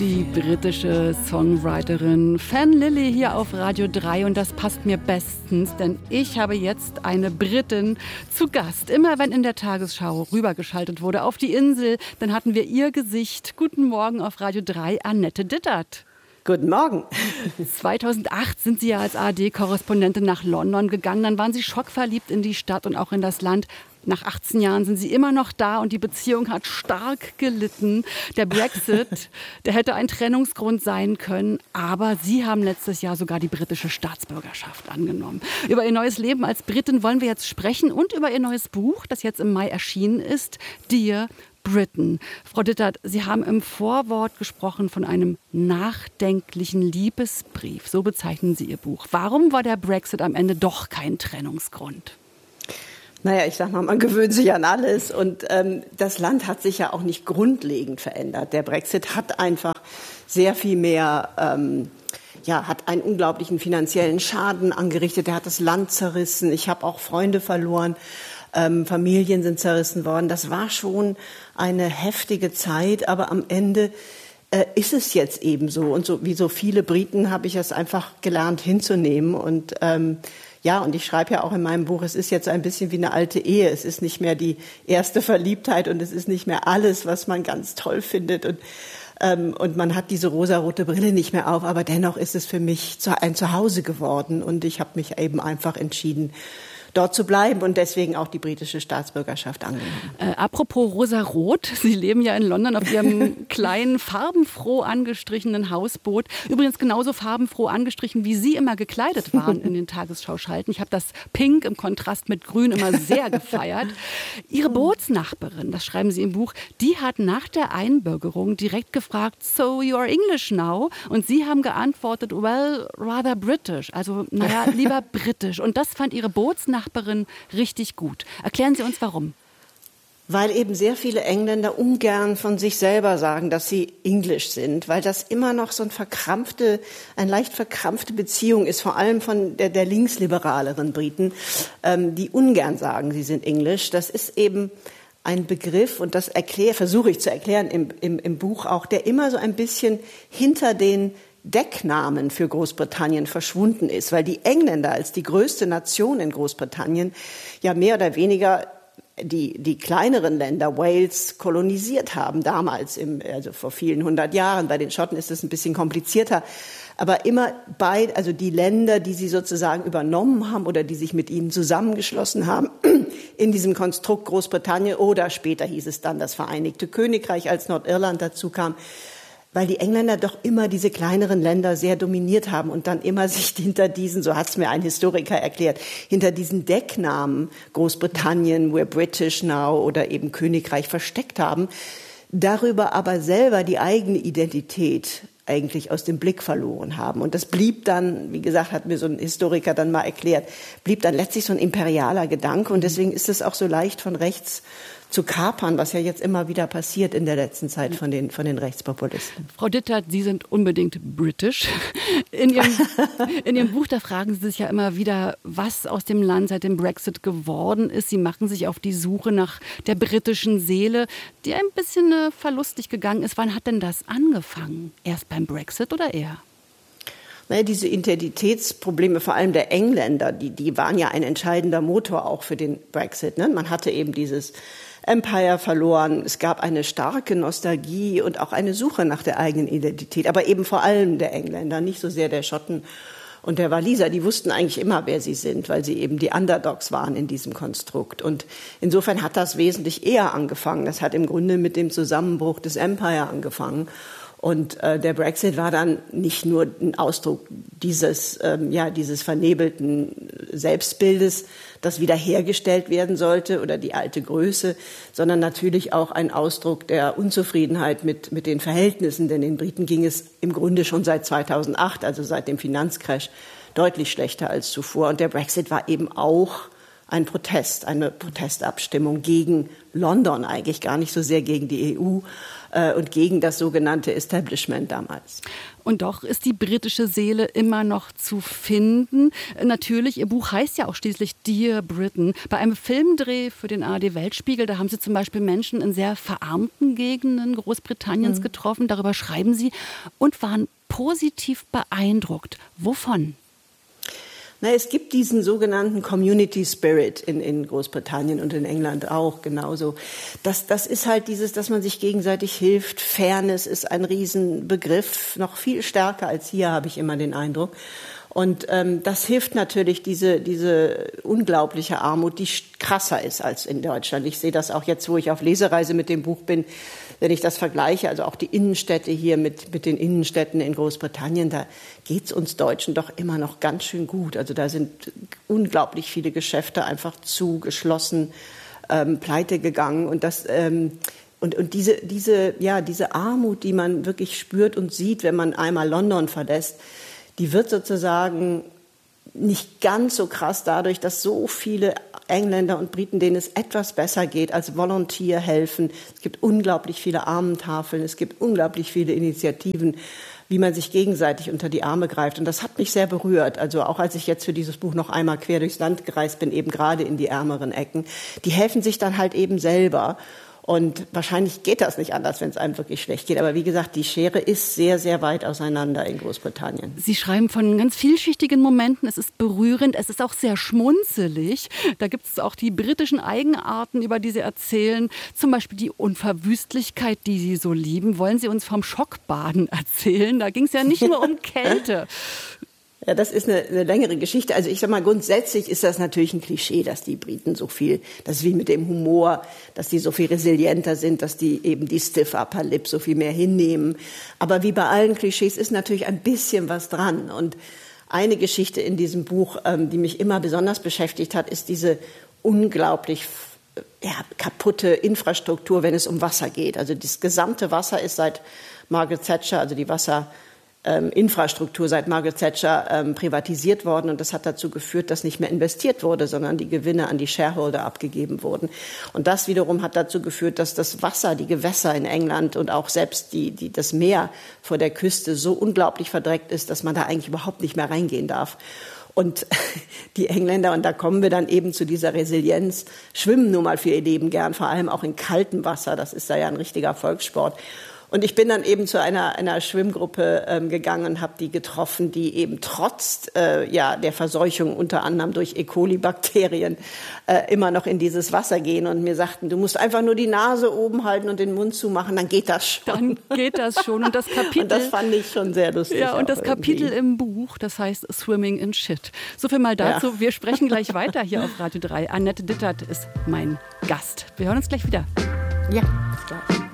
Die britische Songwriterin Fan Lily hier auf Radio 3 und das passt mir bestens, denn ich habe jetzt eine Britin zu Gast. Immer wenn in der Tagesschau rübergeschaltet wurde auf die Insel, dann hatten wir ihr Gesicht. Guten Morgen auf Radio 3, Annette Dittert. Guten Morgen. 2008 sind Sie ja als ARD-Korrespondentin nach London gegangen. Dann waren Sie schockverliebt in die Stadt und auch in das Land. Nach 18 Jahren sind Sie immer noch da und die Beziehung hat stark gelitten. Der Brexit, der hätte ein Trennungsgrund sein können. Aber Sie haben letztes Jahr sogar die britische Staatsbürgerschaft angenommen. Über Ihr neues Leben als Britin wollen wir jetzt sprechen und über Ihr neues Buch, das jetzt im Mai erschienen ist, Dear Britain. Frau Dittert, Sie haben im Vorwort gesprochen von einem nachdenklichen Liebesbrief. So bezeichnen Sie Ihr Buch. Warum war der Brexit am Ende doch kein Trennungsgrund? Naja, ich sag mal, man gewöhnt sich an alles und das Land hat sich ja auch nicht grundlegend verändert. Der Brexit hat einfach sehr viel mehr, hat einen unglaublichen finanziellen Schaden angerichtet. Er hat das Land zerrissen. Ich habe auch Freunde verloren. Familien sind zerrissen worden. Das war schon eine heftige Zeit, aber am Ende ist es jetzt eben so. Und so wie so viele Briten habe ich es einfach gelernt hinzunehmen. Und und ich schreibe ja auch in meinem Buch, es ist jetzt ein bisschen wie eine alte Ehe. Es ist nicht mehr die erste Verliebtheit und es ist nicht mehr alles, was man ganz toll findet. Und man hat diese rosarote Brille nicht mehr auf. Aber dennoch ist es für mich ein Zuhause geworden. Und ich habe mich eben einfach entschieden, dort zu bleiben und deswegen auch die britische Staatsbürgerschaft angenommen. Apropos rosarot, Sie leben ja in London auf Ihrem kleinen, farbenfroh angestrichenen Hausboot. Übrigens genauso farbenfroh angestrichen, wie Sie immer gekleidet waren in den Tagesschau-Schalten. Ich habe das Pink im Kontrast mit Grün immer sehr gefeiert. Ihre Bootsnachbarin, das schreiben Sie im Buch, die hat nach der Einbürgerung direkt gefragt, so you are English now? Und Sie haben geantwortet, well, rather British. Also, naja, lieber britisch. Und das fand Ihre Bootsnachbarin richtig gut. Erklären Sie uns, warum. Weil eben sehr viele Engländer ungern von sich selber sagen, dass sie Englisch sind, weil das immer noch so eine leicht verkrampfte Beziehung ist, vor allem von der linksliberaleren Briten, die ungern sagen, sie sind Englisch. Das ist eben ein Begriff, und das versuche ich zu erklären im Buch auch, der immer so ein bisschen hinter den Decknamen für Großbritannien verschwunden ist, weil die Engländer als die größte Nation in Großbritannien ja mehr oder weniger die kleineren Länder Wales kolonisiert haben, damals, also vor vielen 100 Jahren. Bei den Schotten ist es ein bisschen komplizierter. Aber immer also die Länder, die sie sozusagen übernommen haben oder die sich mit ihnen zusammengeschlossen haben in diesem Konstrukt Großbritannien, oder später hieß es dann das Vereinigte Königreich, als Nordirland dazu kam, weil die Engländer doch immer diese kleineren Länder sehr dominiert haben und dann immer sich hinter diesen, so hat es mir ein Historiker erklärt, hinter diesen Decknamen Großbritannien, we're British now oder eben Königreich versteckt haben, darüber aber selber die eigene Identität eigentlich aus dem Blick verloren haben. Und das blieb dann, wie gesagt, hat mir so ein Historiker dann mal erklärt, blieb dann letztlich so ein imperialer Gedanke, und deswegen ist es auch so leicht von rechts zu kapern, was ja jetzt immer wieder passiert in der letzten Zeit von den Rechtspopulisten. Frau Dittert, Sie sind unbedingt britisch. In Ihrem Buch, da fragen Sie sich ja immer wieder, was aus dem Land seit dem Brexit geworden ist. Sie machen sich auf die Suche nach der britischen Seele, die ein bisschen verlustig gegangen ist. Wann hat denn das angefangen? Erst beim Brexit oder eher? Naja, diese Identitätsprobleme, vor allem der Engländer, die waren ja ein entscheidender Motor auch für den Brexit. Ne? Man hatte eben dieses Empire verloren. Es gab eine starke Nostalgie und auch eine Suche nach der eigenen Identität. Aber eben vor allem der Engländer, nicht so sehr der Schotten und der Waliser. Die wussten eigentlich immer, wer sie sind, weil sie eben die Underdogs waren in diesem Konstrukt. Und insofern hat das wesentlich eher angefangen. Das hat im Grunde mit dem Zusammenbruch des Empire angefangen. Und der Brexit war dann nicht nur ein Ausdruck dieses vernebelten Selbstbildes, das wiederhergestellt werden sollte, oder die alte Größe, sondern natürlich auch ein Ausdruck der Unzufriedenheit mit den Verhältnissen. Denn den Briten ging es im Grunde schon seit 2008, also seit dem Finanzcrash, deutlich schlechter als zuvor. Und der Brexit war eben auch ein Protest, eine Protestabstimmung gegen London, eigentlich gar nicht so sehr gegen die EU, und gegen das sogenannte Establishment damals. Und doch ist die britische Seele immer noch zu finden. Natürlich, Ihr Buch heißt ja auch schließlich Dear Britain. Bei einem Filmdreh für den ARD-Weltspiegel, da haben Sie zum Beispiel Menschen in sehr verarmten Gegenden Großbritanniens getroffen. Darüber schreiben Sie und waren positiv beeindruckt. Wovon? Es gibt diesen sogenannten Community Spirit in Großbritannien und in England auch genauso. Das ist halt dieses, dass man sich gegenseitig hilft. Fairness ist ein Riesenbegriff, noch viel stärker als hier, habe ich immer den Eindruck. Und das hilft natürlich, diese unglaubliche Armut, die krasser ist als in Deutschland. Ich sehe das auch jetzt, wo ich auf Lesereise mit dem Buch bin, wenn ich das vergleiche, also auch die Innenstädte hier mit den Innenstädten in Großbritannien, da geht's uns Deutschen doch immer noch ganz schön gut. Also da sind unglaublich viele Geschäfte einfach geschlossen, pleite gegangen. Und das und diese Armut, die man wirklich spürt und sieht, wenn man einmal London verlässt, die wird sozusagen nicht ganz so krass dadurch, dass so viele Engländer und Briten, denen es etwas besser geht, als Volunteer helfen. Es gibt unglaublich viele Armentafeln, es gibt unglaublich viele Initiativen, wie man sich gegenseitig unter die Arme greift. Und das hat mich sehr berührt. Also auch als ich jetzt für dieses Buch noch einmal quer durchs Land gereist bin, eben gerade in die ärmeren Ecken. Die helfen sich dann halt eben selber. Und wahrscheinlich geht das nicht anders, wenn es einem wirklich schlecht geht. Aber wie gesagt, die Schere ist sehr, sehr weit auseinander in Großbritannien. Sie schreiben von ganz vielschichtigen Momenten. Es ist berührend, es ist auch sehr schmunzelig. Da gibt es auch die britischen Eigenarten, über die Sie erzählen. Zum Beispiel die Unverwüstlichkeit, die Sie so lieben. Wollen Sie uns vom Schockbaden erzählen? Da ging es ja nicht nur um Kälte. Ja, das ist eine längere Geschichte. Also ich sag mal, grundsätzlich ist das natürlich ein Klischee, dass die Briten so viel, das ist wie mit dem Humor, dass die so viel resilienter sind, dass die eben die stiff upper lip so viel mehr hinnehmen. Aber wie bei allen Klischees ist natürlich ein bisschen was dran. Und eine Geschichte in diesem Buch, die mich immer besonders beschäftigt hat, ist diese unglaublich kaputte Infrastruktur, wenn es um Wasser geht. Also das gesamte Wasser ist seit Margaret Thatcher, also die Infrastruktur seit Margaret Thatcher privatisiert worden, und das hat dazu geführt, dass nicht mehr investiert wurde, sondern die Gewinne an die Shareholder abgegeben wurden. Und das wiederum hat dazu geführt, dass das Wasser, die Gewässer in England und auch selbst das Meer vor der Küste so unglaublich verdreckt ist, dass man da eigentlich überhaupt nicht mehr reingehen darf. Und die Engländer, und da kommen wir dann eben zu dieser Resilienz, schwimmen nun mal für ihr Leben gern, vor allem auch in kaltem Wasser. Das ist da ja ein richtiger Volkssport. Und ich bin dann eben zu einer Schwimmgruppe gegangen und habe die getroffen, die eben trotz der Verseuchung unter anderem durch E. coli-Bakterien immer noch in dieses Wasser gehen und mir sagten, du musst einfach nur die Nase oben halten und den Mund zumachen, dann geht das schon. Dann geht das schon. Und das Kapitel, und das fand ich schon sehr lustig. Ja, und das Kapitel im Buch, das heißt Swimming in Shit. So viel mal dazu. Ja. Wir sprechen gleich weiter hier auf Radio 3. Annette Dittert ist mein Gast. Wir hören uns gleich wieder. Ja, klar.